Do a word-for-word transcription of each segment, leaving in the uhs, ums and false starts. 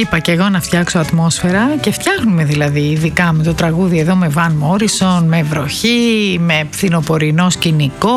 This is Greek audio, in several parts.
Είπα και εγώ να φτιάξω ατμόσφαιρα και φτιάχνουμε δηλαδή, ειδικά με το τραγούδι εδώ με Van Morrison, με βροχή, με φθινοπορεινό σκηνικό.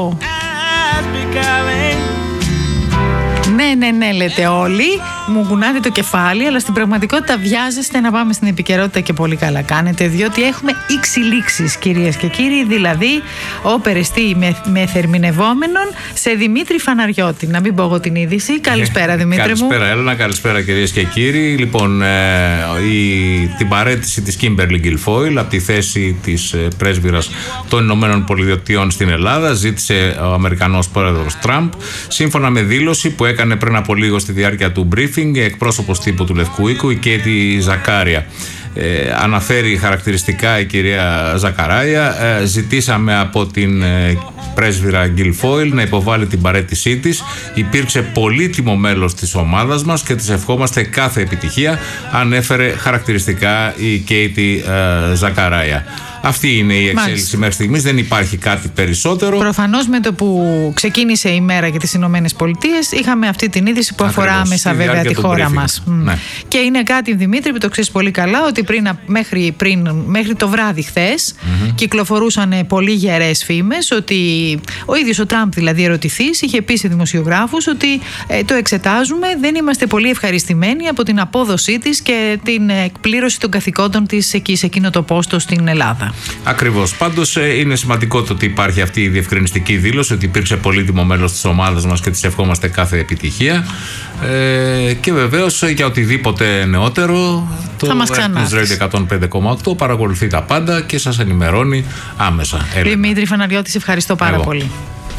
Ναι, ναι, ναι, λέτε όλοι, μου κουνάτε το κεφάλι, αλλά στην πραγματικότητα βιάζεστε να πάμε στην επικαιρότητα και πολύ καλά κάνετε, διότι έχουμε εξελίξεις, κυρίες και κύριοι, δηλαδή ο Περιστή με, με θερμινευόμενον σε Δημήτρη Φαναριώτη. Να μην πω εγώ την είδηση. Καλησπέρα, Δημήτρη. Καλησπέρα, μου. Έλληνα, καλησπέρα, κυρίες και κύριοι. Λοιπόν, ε, η, την παραίτηση της Kimberly Guilfoyle από τη θέση της ε, πρέσβυρας των Ηνωμένων Πολιτειών στην Ελλάδα ζήτησε ο Αμερικανός πρόεδρος Τραμπ, σύμφωνα με δήλωση που έκανε πριν από λίγο στη διάρκεια του briefing εκπρόσωπος τύπου του Λευκού Οίκου, η Κέιτι Ζακάρια. Ε, αναφέρει χαρακτηριστικά η κυρία Ζακαράια, ε, ζητήσαμε από την ε, πρέσβυρα Guilfoyle να υποβάλει την παραίτησή της. Υπήρξε πολύτιμο μέλος της ομάδας μας και της ευχόμαστε κάθε επιτυχία, ανέφερε χαρακτηριστικά η Κέιτι ε, Ζακαράια. Αυτή είναι η εξέλιξη μέχρι στιγμής, δεν υπάρχει κάτι περισσότερο. Προφανώς με το που ξεκίνησε η μέρα για τις Ηνωμένες Πολιτείες είχαμε αυτή την είδηση που αφορά άμεσα βέβαια τη χώρα μας. Ναι. Και είναι κάτι, Δημήτρη, που το ξέρεις πολύ καλά, ότι πριν, μέχρι, πριν, μέχρι το βράδυ χθες mm-hmm. κυκλοφορούσαν πολύ γερές φήμες ότι ο ίδιος ο Τραμπ, δηλαδή ερωτηθής, είχε πει σε δημοσιογράφους ότι ε, το εξετάζουμε, δεν είμαστε πολύ ευχαριστημένοι από την απόδοσή της και την εκπλήρωση των καθηκόντων της εκεί σε εκείνο το πόστο στην Ελλάδα. Ακριβώς. Πάντως είναι σημαντικό το ότι υπάρχει αυτή η διευκρινιστική δήλωση ότι υπήρξε πολύτιμο μέλος της ομάδας μας και της ευχόμαστε κάθε επιτυχία. Ε, και βεβαίως για οτιδήποτε νεότερο το News Radio εκατόν πέντε κόμμα οκτώ παρακολουθεί τα πάντα και σας ενημερώνει άμεσα. Δημήτρη Φαναριώτη, σε ευχαριστώ πάρα Εγώ. πολύ.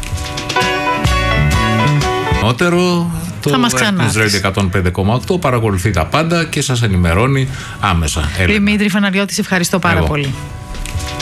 Νεότερο το News Radio εκατόν πέντε κόμμα οκτώ παρακολουθεί τα πάντα και σας ενημερώνει άμεσα. Δημήτρη Φαναριώτη, σε ευχαριστώ πάρα Εγώ. πολύ.